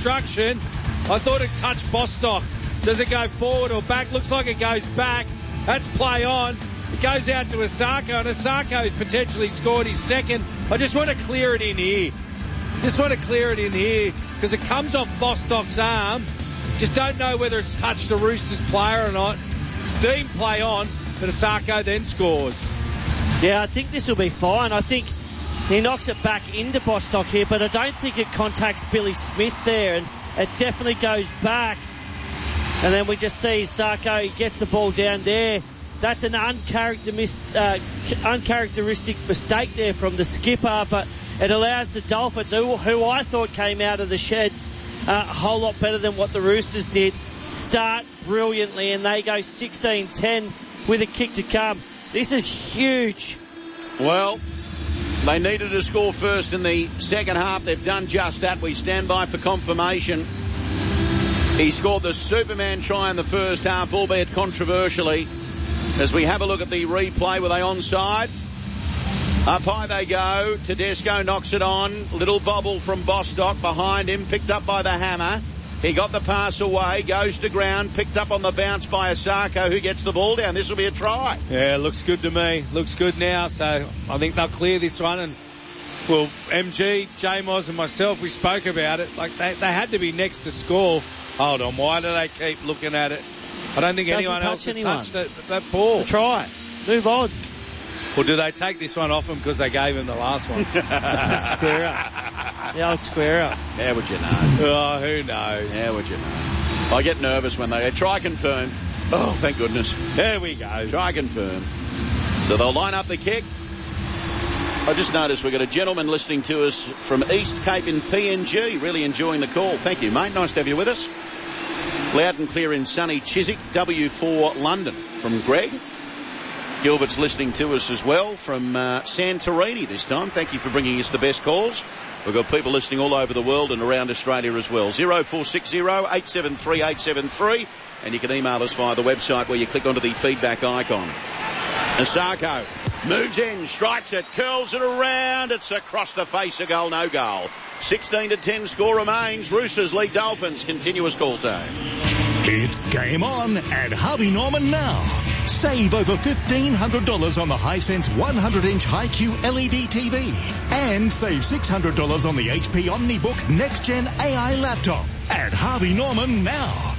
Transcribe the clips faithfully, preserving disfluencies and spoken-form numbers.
instruction. I thought it touched Bostock. Does it go forward or back? Looks like it goes back. That's play on. It goes out to Asako, and Asako potentially scored his second. I just want to clear it in here. Just want to clear it in here because it comes off Bostock's arm. Just don't know whether it's touched the Roosters player or not. Steam play on, but Asako then scores. Yeah, I think this will be fine. I think he knocks it back into Bostock here, but I don't think it contacts Billy Smith there, and it definitely goes back. And then we just see Asako, he gets the ball down there. That's an uncharacteristic, uh, uncharacteristic mistake there from the skipper, but it allows the Dolphins, who, who I thought came out of the sheds uh, a whole lot better than what the Roosters did, start brilliantly, and they go sixteen ten with a kick to come. This is huge. Well, they needed to score first in the second half. They've done just that. We stand by for confirmation. He scored the Superman try in the first half, albeit controversially. As we have a look at the replay, were they onside? Up high they go. Tedesco knocks it on. Little bobble from Bostock behind him, picked up by the hammer. He got the pass away, goes to ground, picked up on the bounce by Asako, who gets the ball down. This will be a try. Yeah, looks good to me. Looks good now, so I think they'll clear this one. And, well, M G, J-Moz and myself, we spoke about it. Like, they, they had to be next to score. Hold on, why do they keep looking at it? I don't think Doesn't anyone else has anyone. touched that, that ball. It's a try. Move on. Well, do they take this one off him because they gave him the last one? Square up. The old square up. How would you know? Oh, who knows? How would you know? I get nervous when they try confirm. Oh, thank goodness. There we go. Try confirm. So they'll line up the kick. I just noticed we've got a gentleman listening to us from East Cape in P N G. Really enjoying the call. Thank you, mate. Nice to have you with us. Loud and clear in sunny Chiswick, W four London from Greg. Gilbert's listening to us as well from uh, Santorini this time. Thank you for bringing us the best calls. We've got people listening all over the world and around Australia as well. oh four six oh, eight seven three, eight seven three. And you can email us via the website where you click onto the feedback icon. Asako moves in, strikes it, curls it around. It's across the face, a goal, no goal. sixteen to ten score remains. Roosters lead Dolphins. Continuous call time. It's game on at Harvey Norman now. Save over fifteen hundred dollars on the Hisense one hundred inch Hi-Q L E D T V. And save six hundred dollars on the H P OmniBook Next Gen A I laptop at Harvey Norman now.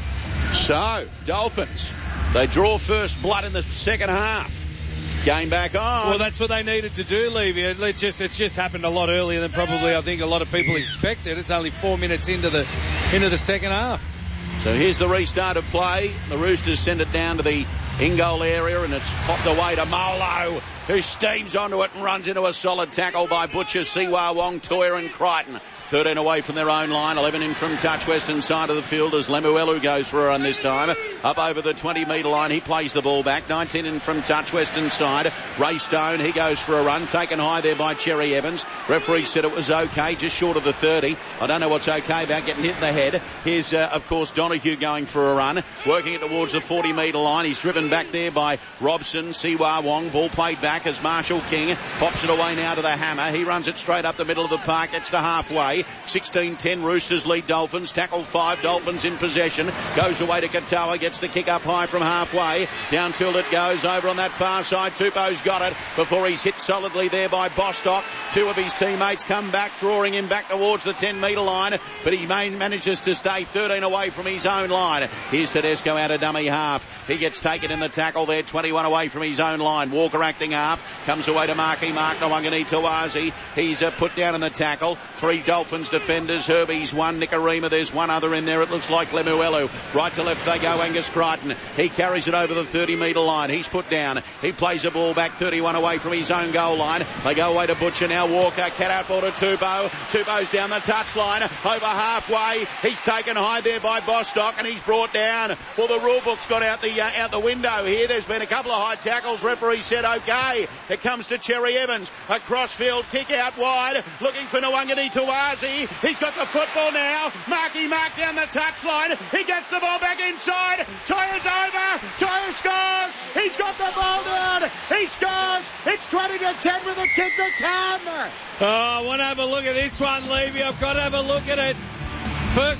So, Dolphins, they draw first blood in the second half. Game back on. Well, that's what they needed to do, Levy. It just, it's just happened a lot earlier than probably I think a lot of people expected. It's only four minutes into the into the second half. So here's the restart of play. The Roosters send it down to the in-goal area, and it's popped away to Molo, who steams onto it and runs into a solid tackle by Butcher, Siwa Wong, Toyer and Crichton. thirteen away from their own line, eleven in from touch, western side of the field as Lemuelu goes for a run this time. Up over the twenty metre line, he plays the ball back. nineteen in from touch, western side. Ray Stone, he goes for a run, taken high there by Cherry Evans. Referee said it was okay, just short of the thirty. I don't know what's okay about getting hit in the head. Here's, uh, of course, Donahue going for a run, working it towards the forty metre line. He's driven back there by Robson, Siwa Wong. Ball played back as Marshall King pops it away now to the hammer. He runs it straight up the middle of the park. It's the halfway. sixteen ten Roosters lead Dolphins. Tackle five, Dolphins in possession. Goes away to Katoa, gets the kick up high from halfway. Downfield it goes over on that far side. Tupou's got it before he's hit solidly there by Bostock. Two of his teammates come back, drawing him back towards the ten metre line, but he manages to stay thirteen away from his own line. Here's Tedesco out of dummy half. He gets taken in the tackle there, twenty-one away from his own line. Walker acting half, comes away to Marky Mark Nawangani Tawazi. He's uh, put down in the tackle. Three Dolphins defenders. Herbie's one, Nicarima. There's one other in there. It looks like Lemuelu. Right to left they go, Angus Crichton. He carries it over the thirty metre line. He's put down. He plays the ball back thirty-one away from his own goal line. They go away to Butcher now. Walker, cat out ball to Tupou. Tupou's down the touchline. Over halfway. He's taken high there by Bostock and he's brought down. Well, the rule book's got out the uh, out the window here. There's been a couple of high tackles. Referee said okay. It comes to Cherry Evans. A crossfield kick out wide. Looking for Nawangani Tawazi. He's got the football now. Marky Mark down the touchline. He gets the ball back inside. Toyer's over. Toyer scores. He's got the ball down. He scores. It's twenty to ten with a kick to come. Oh, I want to have a look at this one, Levy. I've got to have a look at it.